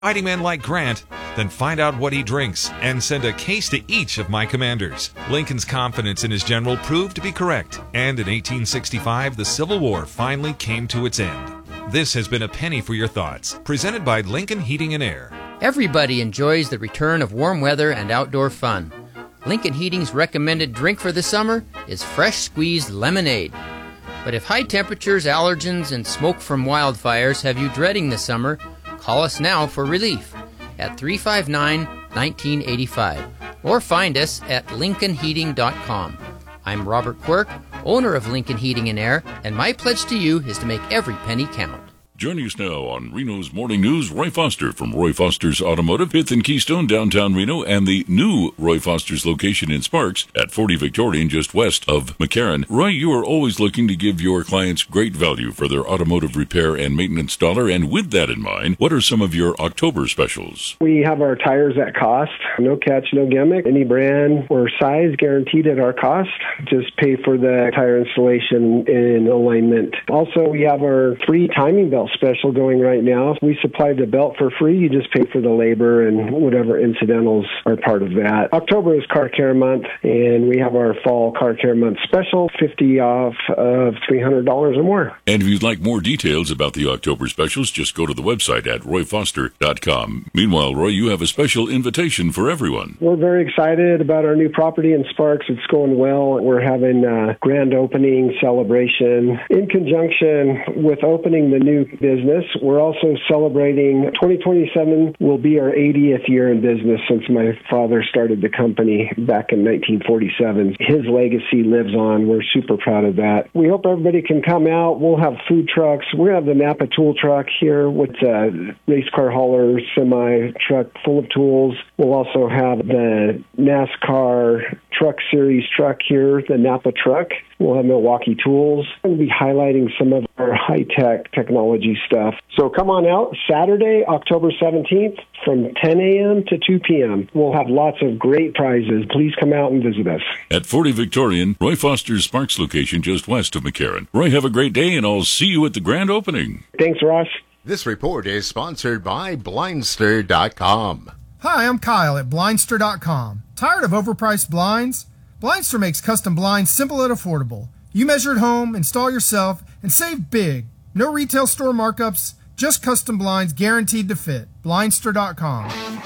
Fighting men like Grant? Then find out what he drinks and send a case to each of my commanders. Lincoln's confidence in his general proved to be correct, and in 1865, the Civil War finally came to its end. This has been A Penny for Your Thoughts, presented by Lincoln Heating and Air. Everybody enjoys the return of warm weather and outdoor fun. Lincoln Heating's recommended drink for the summer is fresh squeezed lemonade. But if high temperatures, allergens, and smoke from wildfires have you dreading the summer, call us now for relief at 359-1985 or find us at lincolnheating.com. I'm Robert Quirk, owner of Lincoln Heating and Air, and my pledge to you is to make every penny count. Joining us now on Reno's Morning News, Roy Foster from Roy Foster's Automotive, 5th and Keystone, downtown Reno, and the new Roy Foster's location in Sparks at 40 Victorian, just west of McCarran. Roy, you are always looking to give your clients great value for their automotive repair and maintenance dollar, and with that in mind, what are some of your October specials? We have our tires at cost, no catch, no gimmick, any brand or size guaranteed at our cost. Just pay for the tire installation and alignment. Also, we have our free timing belt special going right now. We supply the belt for free. You just pay for the labor and whatever incidentals are part of that. October is Car Care Month, and we have our Fall Car Care Month special, 50 off of $300 or more. And if you'd like more details about the October specials, just go to the website at royfoster.com. Meanwhile, Roy, you have a special invitation for everyone. We're very excited about our new property in Sparks. It's going well. We're having a grand opening celebration. In conjunction with opening the new business, we're also celebrating 2027 will be our 80th year in business since my father started the company back in 1947. His legacy lives on. We're super proud of that. We hope everybody can come out. We'll have food trucks. We're going to have the Napa tool truck here with a race car hauler, semi truck full of tools. We'll also have the NASCAR Truck Series truck here, the Napa truck. We'll have Milwaukee tools. We'll be highlighting some of our high-tech technology stuff. So come on out Saturday, October 17th from 10 a.m. to 2 p.m. We'll have lots of great prizes. Please come out and visit us. At 40 Victorian, Roy Foster's Sparks location just west of McCarran. Roy, have a great day, and I'll see you at the grand opening. Thanks, Ross. This report is sponsored by Blindster.com. Hi, I'm Kyle at Blindster.com. Tired of overpriced blinds? Blindster makes custom blinds simple and affordable. You measure at home, install yourself, and save big. No retail store markups, just custom blinds guaranteed to fit. Blindster.com.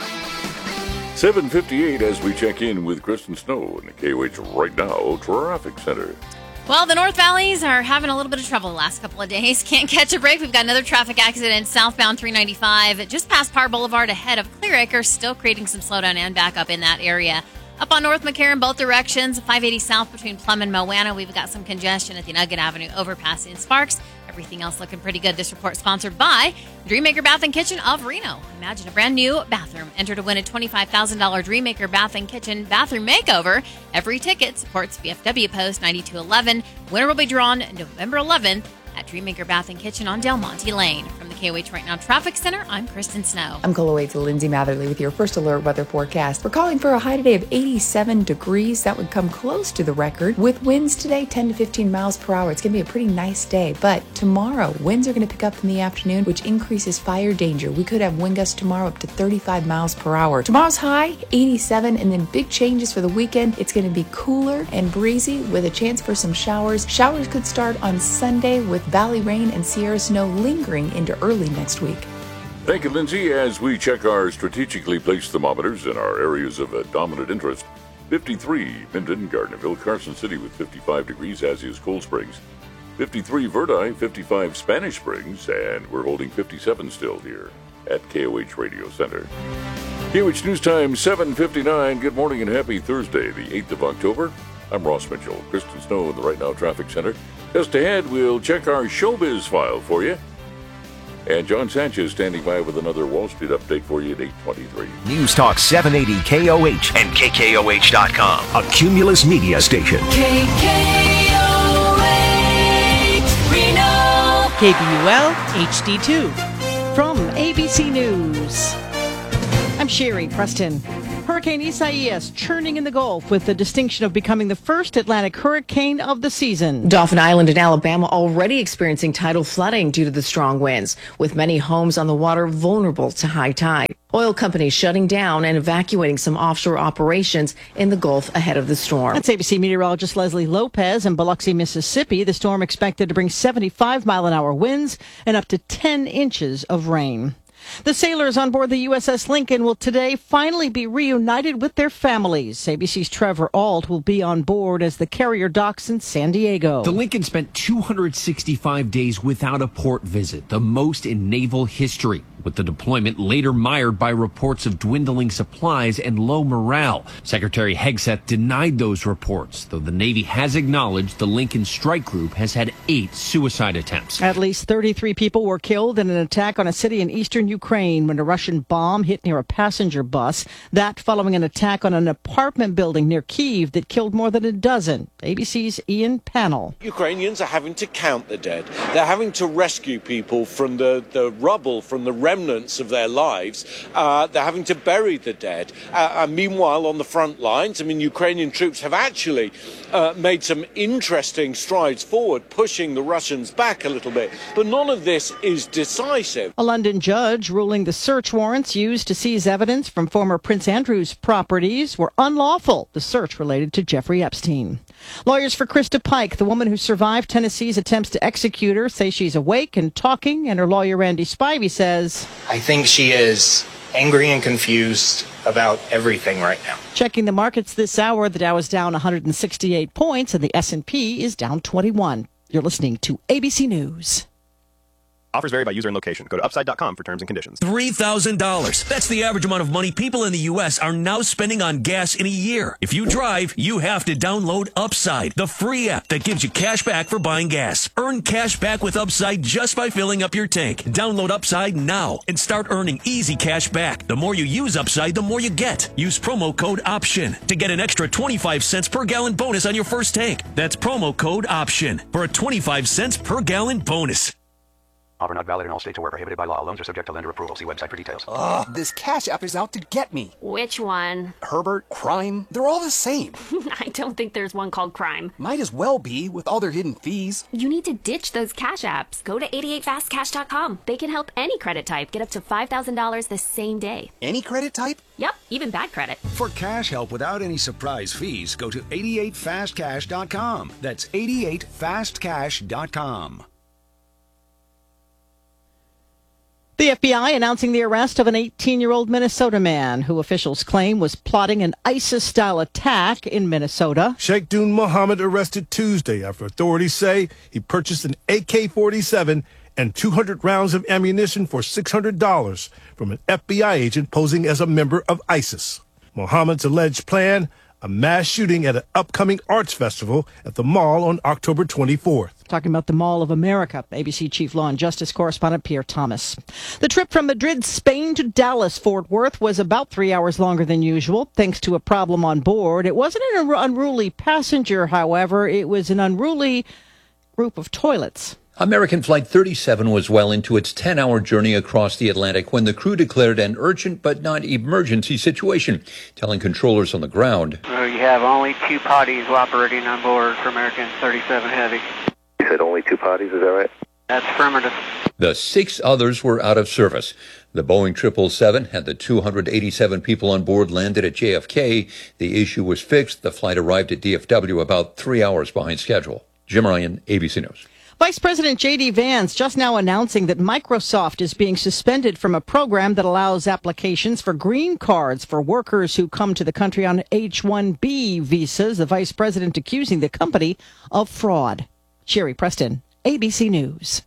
7:58 as we check in with Kristen Snow in the KOH Right Now Traffic Center. Well, the North Valleys are having a little bit of trouble the last couple of days. Can't catch a break. We've got another traffic accident southbound 395 just past Parr Boulevard ahead of Clear Acres, still creating some slowdown and backup in that area. Up on North McCarran, both directions, 580 south between Plum and Moana. We've got some congestion at the Nugget Avenue overpass in Sparks. Everything else looking pretty good. This report sponsored by Dreammaker Bath and Kitchen of Reno. Imagine a brand new bathroom. Enter to win a $25,000 Dreammaker Bath and Kitchen bathroom makeover. Every ticket supports VFW Post 9211. Winner will be drawn November 11th at Dreammaker Bath and Kitchen on Del Monte Lane. From the KOH Right Now Traffic Center, I'm Kristen Snow. I'm KOH's Lindsay Matherly with your first alert weather forecast. We're calling for a high today of 87 degrees. That would come close to the record. With winds today, 10 to 15 miles per hour. It's going to be a pretty nice day. But tomorrow, winds are going to pick up in the afternoon, which increases fire danger. We could have wind gusts tomorrow up to 35 miles per hour. Tomorrow's high, 87, and then big changes for the weekend. It's going to be cooler and breezy with a chance for some showers. Showers could start on Sunday with valley rain and Sierra snow lingering into early next week. Thank you, Lindsay. As we check our strategically placed thermometers in our areas of dominant interest, 53 Minden, Gardnerville, Carson City with 55 degrees, as is Cold Springs. 53 Verdi, 55 Spanish Springs, and we're holding 57 still here at KOH Radio Center. KOH News Time, 7:59. Good morning and happy Thursday, the 8th of October. I'm Ross Mitchell. Kristen Snow in the Right Now Traffic Center. Just ahead, we'll check our showbiz file for you. And John Sanchez standing by with another Wall Street update for you at 8:23. News Talk 780 KOH and KKOH.com. A Cumulus Media station. KKOH Reno. KBUL HD2. From ABC News, I'm Sherry Preston. Hurricane Isaias churning in the Gulf with the distinction of becoming the first Atlantic hurricane of the season. Dauphin Island in Alabama already experiencing tidal flooding due to the strong winds, with many homes on the water vulnerable to high tide. Oil companies shutting down and evacuating some offshore operations in the Gulf ahead of the storm. That's ABC meteorologist Leslie Lopez in Biloxi, Mississippi. The storm expected to bring 75-mile-an-hour winds and up to 10 inches of rain. The sailors on board the USS Lincoln will today finally be reunited with their families. ABC's Trevor Ault will be on board as the carrier docks in San Diego. The Lincoln spent 265 days without a port visit, the most in naval history, with the deployment later mired by reports of dwindling supplies and low morale. Secretary Hegseth denied those reports, though the Navy has acknowledged the Lincoln strike group has had 8 suicide attempts. At least 33 people were killed in an attack on a city in eastern Ukraine when a Russian bomb hit near a passenger bus. That following an attack on an apartment building near Kyiv that killed more than a dozen. ABC's Ian Pannell. Ukrainians are having to count the dead. They're having to rescue people from the rubble, from the remnants of their lives. They're having to bury the dead. And meanwhile, on the front lines, Ukrainian troops have actually made some interesting strides forward, pushing the Russians back a little bit. But none of this is decisive. A London judge ruling the search warrants used to seize evidence from former Prince Andrew's properties were unlawful. The search related to Jeffrey Epstein. Lawyers for Krista Pike, the woman who survived Tennessee's attempts to execute her, say she's awake and talking, and her lawyer Randy Spivey says, I think she is angry and confused about everything right now. Checking the markets this hour, the Dow is down 168 points and the S&P is down 21. You're listening to ABC News. Offers vary by user and location. Go to upside.com for terms and conditions. $3,000. That's the average amount of money people in the U.S. are now spending on gas in a year. If you drive, you have to download Upside, the free app that gives you cash back for buying gas. Earn cash back with Upside just by filling up your tank. Download Upside now and start earning easy cash back. The more you use Upside, the more you get. Use promo code OPTION to get an extra 25 cents per gallon bonus on your first tank. That's promo code OPTION for a 25 cents per gallon bonus. Offer not valid in all states or where prohibited by law. Loans are subject to lender approval. See website for details. Ugh, this Cash App is out to get me. Which one? Herbert, Crime, they're all the same. I don't think there's one called Crime. Might as well be, with all their hidden fees. You need to ditch those Cash Apps. Go to 88fastcash.com. They can help any credit type get up to $5,000 the same day. Any credit type? Yep, even bad credit. For cash help without any surprise fees, go to 88fastcash.com. That's 88fastcash.com. The FBI announcing the arrest of an 18-year-old Minnesota man who officials claim was plotting an ISIS-style attack in Minnesota. Sheikh Dun Mohammed arrested Tuesday after authorities say he purchased an AK-47 and 200 rounds of ammunition for $600 from an FBI agent posing as a member of ISIS. Mohammed's alleged plan, a mass shooting at an upcoming arts festival at the mall on October 24th. Talking about the Mall of America, ABC Chief Law and Justice correspondent Pierre Thomas. The trip from Madrid, Spain to Dallas, Fort Worth was about 3 hours longer than usual, thanks to a problem on board. It wasn't an unruly passenger, however. It was an unruly group of toilets. American Flight 37 was well into its 10-hour journey across the Atlantic when the crew declared an urgent but not emergency situation, telling controllers on the ground. You have only 2 potties operating on board for American 37 Heavy. You said only 2 potties, is that right? That's affirmative. The 6 others were out of service. The Boeing 777 had the 287 people on board landed at JFK. The issue was fixed. The flight arrived at DFW about 3 hours behind schedule. Jim Ryan, ABC News. Vice President J.D. Vance just now announcing that Microsoft is being suspended from a program that allows applications for green cards for workers who come to the country on H-1B visas. The vice president accusing the company of fraud. Sherry Preston, ABC News.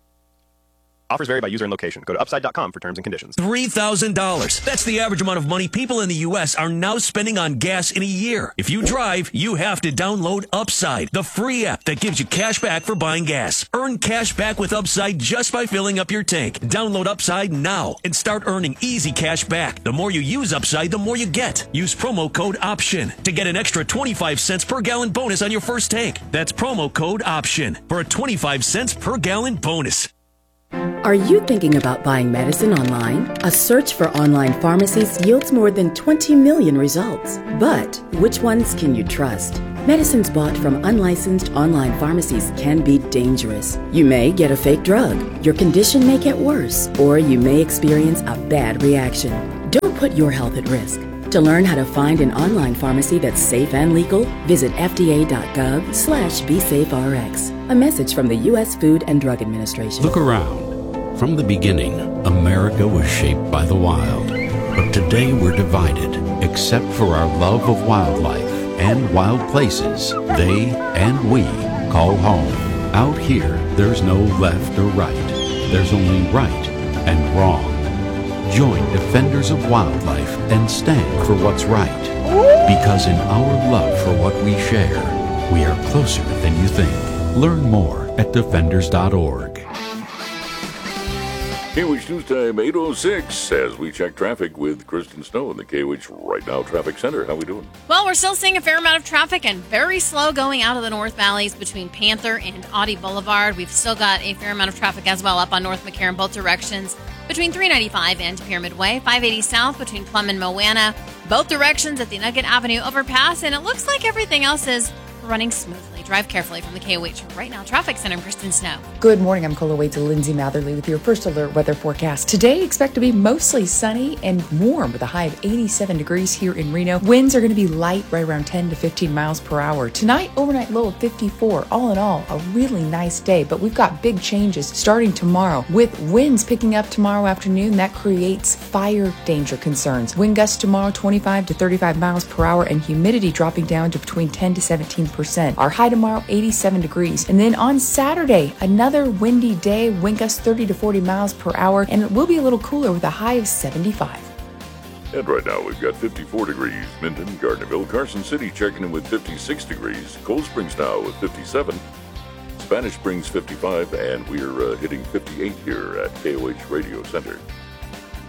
Offers vary by user and location. Go to upside.com for terms and conditions. $3,000. That's the average amount of money people in the U.S. are now spending on gas in a year. If you drive, you have to download Upside, the free app that gives you cash back for buying gas. Earn cash back with Upside just by filling up your tank. Download Upside now and start earning easy cash back. The more you use Upside, the more you get. Use promo code OPTION to get an extra 25 cents per gallon bonus on your first tank. That's promo code OPTION for a 25 cents per gallon bonus. Are you thinking about buying medicine online? A search for online pharmacies yields more than 20 million results. But which ones can you trust? Medicines bought from unlicensed online pharmacies can be dangerous. You may get a fake drug, your condition may get worse, or you may experience a bad reaction. Don't put your health at risk. To learn how to find an online pharmacy that's safe and legal, visit fda.gov/BeSafeRx. A message from the U.S. Food and Drug Administration. Look around. From the beginning, America was shaped by the wild. But today we're divided, except for our love of wildlife and wild places they and we call home. Out here, there's no left or right. There's only right and wrong. Join Defenders of Wildlife and stand for what's right. Because in our love for what we share, we are closer than you think. Learn more at defenders.org. KOH News Time 8:06 as we check traffic with Kristen Snow in the KOH Right Now Traffic Center. How we doing? Well, we're still seeing a fair amount of traffic and very slow going out of the North Valleys between Panther and Audie Boulevard. We've still got a fair amount of traffic as well up on North McCarran both directions between 395 and Pyramid Way, 580 south between Plum and Moana, both directions at the Nugget Avenue overpass, and it looks like everything else is running smoothly. Drive carefully from the KOH Right Now Traffic Center. I'm Kristen Snow. Good morning. I'm Cola Wade to Lindsay Matherly with your first alert weather forecast. Today, expect to be mostly sunny and warm with a high of 87 degrees here in Reno. Winds are going to be light, right around 10 to 15 miles per hour. Tonight, overnight low of 54. All in all, a really nice day, but we've got big changes starting tomorrow with winds picking up tomorrow afternoon. That creates fire danger concerns. Wind gusts tomorrow 25 to 35 miles per hour and humidity dropping down to between 10 to 17%. Our high tomorrow, 87 degrees. And then on Saturday, another windy day, wind gusts 30 to 40 miles per hour, and it will be a little cooler with a high of 75. And right now we've got 54 degrees. Minden, Gardnerville, Carson City checking in with 56 degrees. Cold Springs now with 57. Spanish Springs 55, and we're hitting 58 here at KOH Radio Center.